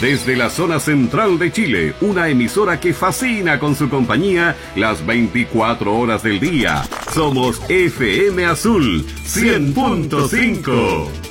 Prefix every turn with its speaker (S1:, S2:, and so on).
S1: Desde la zona central de Chile, una emisora que fascina con su compañía las 24 horas del día. Somos FM Azul 100.5.